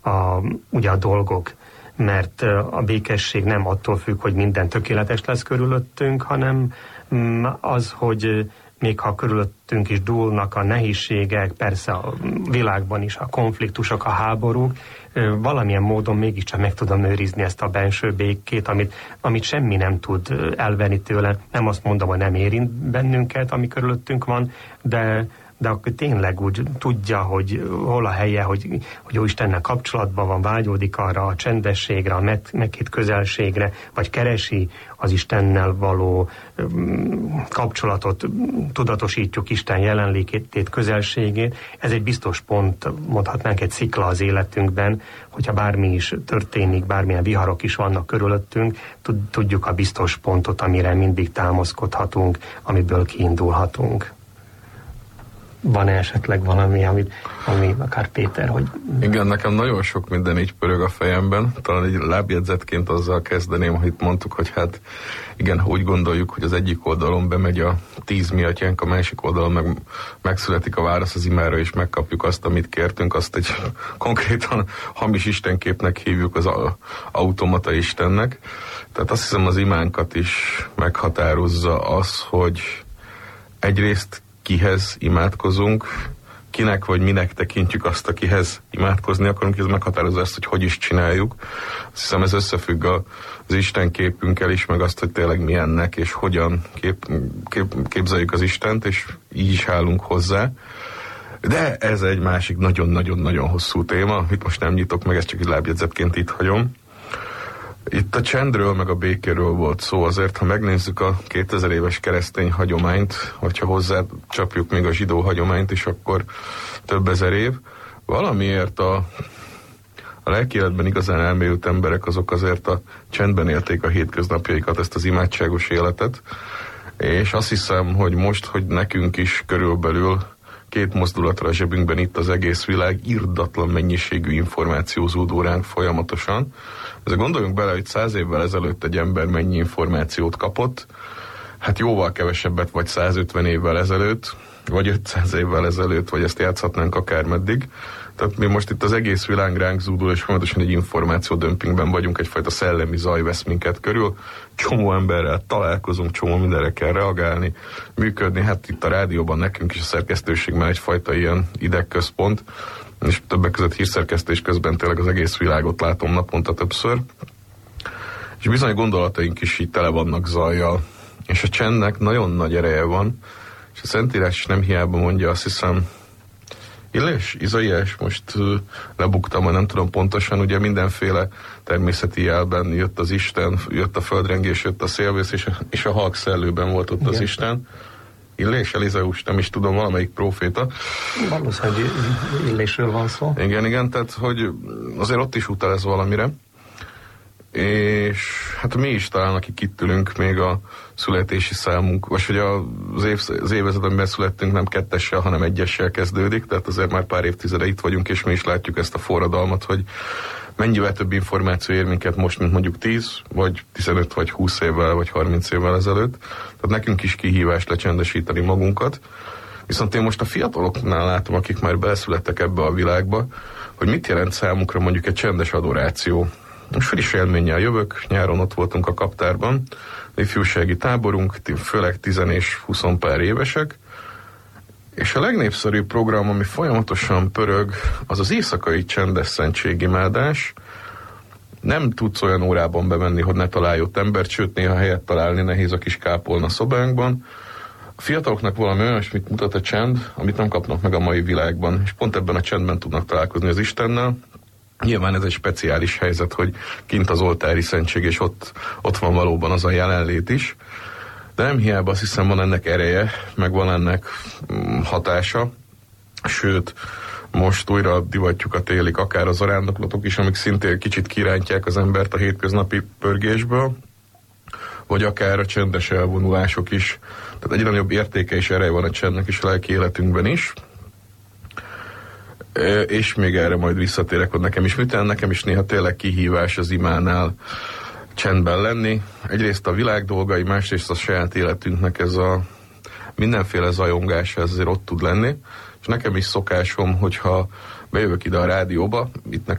ugye a dolgok. Mert a békesség nem attól függ, hogy minden tökéletes lesz körülöttünk, hanem az, hogy még ha körülöttünk is dúlnak a nehézségek, persze a világban is a konfliktusok, a háborúk, valamilyen módon mégiscsak meg tudom őrizni ezt a benső békét, amit semmi nem tud elvenni tőle. Nem azt mondom, hogy nem érint bennünket, ami körülöttünk van, de akkor tényleg úgy tudja, hogy hol a helye, hogy jó Istennel kapcsolatban van, vágyódik arra a csendességre, a meghitt közelségre, vagy keresi az Istennel való kapcsolatot, tudatosítjuk Isten jelenlétét, közelségét. Ez egy biztos pont, mondhatnánk egy szikla az életünkben, hogyha bármi is történik, bármilyen viharok is vannak körülöttünk, tudjuk a biztos pontot, amire mindig támaszkodhatunk, amiből kiindulhatunk. Van-e esetleg valami, ami akár Péter, hogy... Igen, nekem nagyon sok minden így pörög a fejemben. Talán egy lábjegyzetként azzal kezdeném, hogy mondtuk, hogy hát igen, úgy gondoljuk, hogy az egyik oldalon bemegy a 10 mi atyánk, a másik oldalon megszületik a válasz az imára, és megkapjuk azt, amit kértünk, azt egy konkrétan hamis istenképnek hívjuk, az automata istennek. Tehát azt hiszem, az imánkat is meghatározza az, hogy egyrészt kihez imádkozunk, kinek vagy minek tekintjük azt, akihez imádkozni akarunk, ez meghatározza ezt, hogy is csináljuk. Azt hiszem, ez összefügg az Isten képünkkel is, meg azt, hogy tényleg milyennek, és hogyan képzeljük az Istent, és így is állunk hozzá. De ez egy másik nagyon-nagyon-nagyon hosszú téma, amit most nem nyitok meg, ezt csak egy lábjegyzetként itt hagyom. Itt a csendről, meg a békéről volt szó, azért, ha megnézzük a 2000 éves keresztény hagyományt, hogyha hozzá csapjuk még a zsidó hagyományt is, akkor több ezer év. Valamiért a lelkiéletben igazán elmélyült emberek azok azért a csendben élték a hétköznapjaikat, ezt az imádságos életet, és azt hiszem, hogy most, hogy nekünk is körülbelül 2 mozdulatra a zsebünkben itt az egész világ, irdatlan mennyiségű információ zúdul ránk folyamatosan. Ezzel gondoljunk bele, hogy 100 évvel ezelőtt egy ember mennyi információt kapott, hát jóval kevesebbet, vagy 150 évvel ezelőtt, vagy 500 évvel ezelőtt, vagy ezt játszhatnánk akármeddig. Tehát mi most itt az egész világ ránk zúdul, és folyamatosan egy információdömpingben vagyunk, egyfajta szellemi zaj vesz minket körül. Csomó emberrel találkozunk, csomó mindenre kell reagálni, működni. Hát itt a rádióban nekünk is a szerkesztőségben egyfajta ilyen idegközpont, és többek között hírszerkesztés közben tényleg az egész világot látom naponta többször. És bizony gondolataink is így tele vannak zajjal. És a csendnek nagyon nagy ereje van, és a Szentírás nem hiába mondja, azt hiszem, Illés, Izaiás, most lebuktam, nem tudom pontosan, ugye mindenféle természeti jelben jött az Isten, jött a földrengés, jött a szélvész, és a halk szellőben volt ott. Igen. Az Isten. Illés, Elizeus, nem is tudom, valamelyik próféta. Valószínűleg Illésről van szó. Igen, tehát hogy azért ott is utal ez valamire. És hát mi is talán, akik itt ülünk, még a születési számunk, vagy hogy az évezet, amiben születtünk, nem 2-essel, hanem 1-essel kezdődik, tehát azért már pár évtizede itt vagyunk, és mi is látjuk ezt a forradalmat, hogy mennyivel több információ ér minket most, mint mondjuk 10, vagy 15, vagy 20 évvel, vagy 30 évvel ezelőtt. Tehát nekünk is kihívás lecsendesíteni magunkat. Viszont én most a fiataloknál látom, akik már beleszülettek ebbe a világba, hogy mit jelent számukra mondjuk egy csendes adoráció. Most friss élménnyel jövök, nyáron ott voltunk a kaptárban, ifjúsági táborunk, főleg 10 és 20 pár évesek, és a legnépszerűbb program, ami folyamatosan pörög, az az éjszakai csendes szentségimádás. Nem tudsz olyan órában bemenni, hogy ne találj ott embert, sőt néha helyet találni nehéz a kis kápolna szobánkban. A fiataloknak valami olyasmit mutat a csend, amit nem kapnak meg a mai világban, és pont ebben a csendben tudnak találkozni az Istennel. Nyilván ez egy speciális helyzet, hogy kint az oltári szentség, és ott van valóban az a jelenlét is. De nem hiába, azt hiszem, van ennek ereje, meg van ennek hatása. Sőt, most újra divatjuk a télik, akár az zarándoklatok is, amik szintén kicsit kirántják az embert a hétköznapi pörgésből, vagy akár a csendes elvonulások is. Tehát egyre nagyobb értéke és ereje van a csendnek is a lelki életünkben is. És még erre majd visszatérek, hogy nekem is néha tényleg kihívás az imánál csendben lenni. Egyrészt a világ dolgai, másrészt a saját életünknek ez a mindenféle zajongás, ez azért ott tud lenni. És nekem is szokásom, hogyha bejövök ide a rádióba, itt